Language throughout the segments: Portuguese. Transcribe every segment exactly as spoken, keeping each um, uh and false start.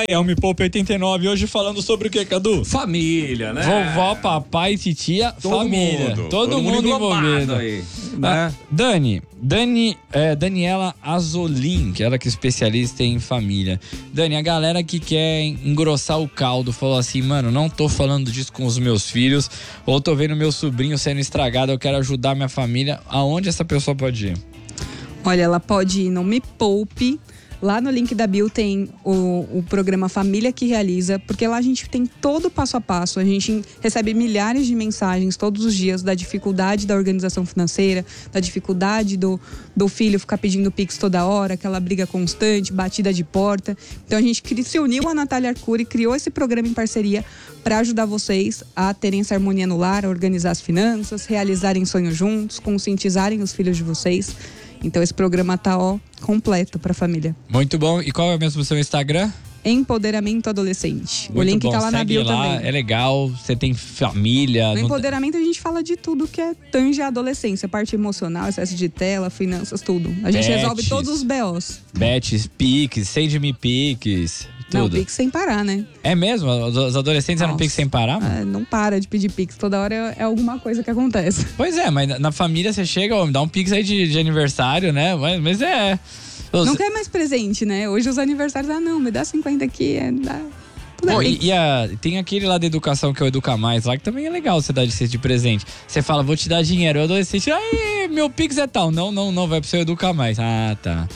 É o Me Poupe oitenta e nove, hoje falando sobre o que, Cadu? Família, né? Vovó, papai, titia, Todo família. mundo. Todo, Todo mundo, mundo envolvido. aí, Ah, né? Dani, Dani é, Daniela Azolin, que ela que é especialista em família. Dani, a galera que quer engrossar o caldo falou assim, mano, não tô falando disso com os meus filhos, ou tô vendo meu sobrinho sendo estragado, eu quero ajudar minha família. Aonde essa pessoa pode ir? Olha, ela pode ir no Me Poupe. Lá no link da bio tem o, o programa Família que Realiza, porque lá a gente tem todo o passo a passo. A gente recebe milhares de mensagens todos os dias da dificuldade da organização financeira, da dificuldade do, do filho ficar pedindo Pix toda hora, aquela briga constante, batida de porta. Então a gente se uniu a Natália Arcuri e criou esse programa em parceria para ajudar vocês a terem essa harmonia no lar, a organizar as finanças, realizarem sonhos juntos, conscientizarem os filhos de vocês. Então esse programa tá, ó, completo pra família. Muito bom. E qual é mesmo o seu Instagram? Empoderamento Adolescente. Muito o link bom. tá lá na Segue bio lá, também. é legal, você tem família. No não... empoderamento a gente fala de tudo que é tange a adolescência, parte emocional, excesso de tela, finanças, tudo. A gente Bets. resolve todos os B Os. Bets, Pix, Send-me Pix, Não, tudo. Pix sem parar, né? É mesmo? Os adolescentes eram Nossa. Pix sem parar? Mano? É, não para de pedir Pix, toda hora é, é alguma coisa que acontece. Pois é, mas na família você chega, ó, me dá um Pix aí de, de aniversário, né? Mas, mas é... Os... Não quer mais presente, né? Hoje os aniversários, ah não, me dá cinquenta aqui, é, dá... tudo Pô, é e, Pix. e a, tem aquele lá da educação que é o Educa Mais lá, que também é legal você dar de, de presente. Você fala, vou te dar dinheiro. O adolescente, aí, meu Pix é tal. Não, não, não, vai pro seu Educa Mais. Ah, tá.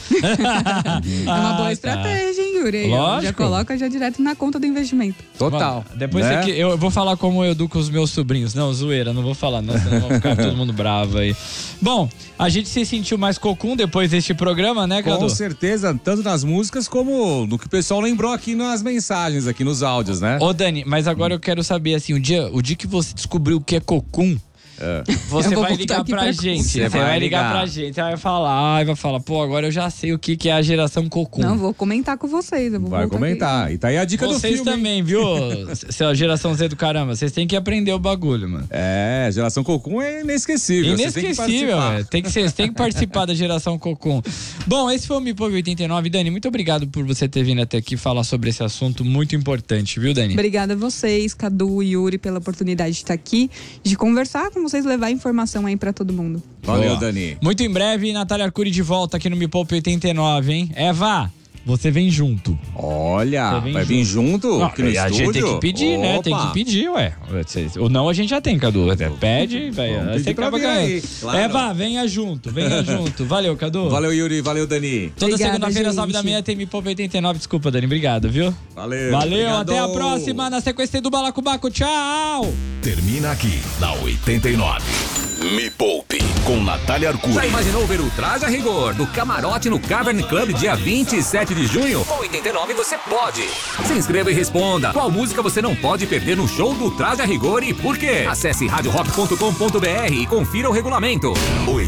É uma boa Ah, estratégia, hein, Yuri? Aí, ó, Já Lógico. coloca já direto na conta do investimento. Total. Mano, depois né? você que- eu vou falar como eu educo os meus sobrinhos. Não, zoeira, não vou falar, não, senão vai ficar todo mundo bravo aí. Bom, a gente se sentiu mais cocum depois deste programa, né, Cadu? Com certeza, tanto nas músicas como no que o pessoal lembrou aqui nas mensagens, aqui nos áudios, né? Ô, Dani, mas agora eu quero saber, assim, o dia, o dia que você descobriu o que é cocum, É. você Eu vou vai voltar ligar aqui pra, pra gente. Você Você vai, vai ligar ligar. pra gente, você vai falar, e vai falar, pô, agora eu já sei o que, que é a geração cocum. Não, vou comentar com vocês. Eu vou Vai voltar comentar. aqui. E tá aí a dica do Vocês filme. hein? também, viu? Seu geração Z do caramba, vocês têm que aprender o bagulho, mano. É, geração Cocum é inesquecível. Vocês têm que Inesquecível, participar. velho. Tem que ser, tem que participar da geração Cocum. Bom, esse foi o Me Poupe oitenta e nove. Dani, muito obrigado por você ter vindo até aqui falar sobre esse assunto muito importante, viu, Dani? Obrigada a vocês, Cadu e Yuri, pela oportunidade de estar aqui, de conversar com vocês, levar informação aí pra todo mundo. Valeu, Boa. Dani. Muito em breve, Natália Arcuri de volta aqui no Me Poupe oitenta e nove, hein? Eva, você vem junto. Olha, Você vem vai vir junto Não, aqui no a estúdio? gente tem que pedir, né? Opa. Tem que pedir, ué. O não a gente já tem, Cadu. Até pede, vai. Vamos Aí pedir você pra acaba vir ganhando. aí, claro. Eva, venha junto, venha junto. Valeu, Cadu. Valeu, Yuri. Valeu, Dani. Toda Obrigada, segunda-feira, às nove da gente. manhã, tem Me Poupe oitenta e nove. Desculpa, Dani. Obrigado, viu? Valeu. Valeu, Obrigado. até a próxima. Na sequência do Balacobaco. Tchau! Termina aqui na oitenta e nove. Me Poupe com Natália Arcuri. Já imaginou ver o Traje a Rigor do Camarote no Cavern Club dia vinte e sete de junho? Com oitenta e nove você pode. Se inscreva e responda. Qual música você não pode perder no show do Traje a Rigor e por quê? Acesse rádio rock ponto com ponto br e confira o regulamento. oitenta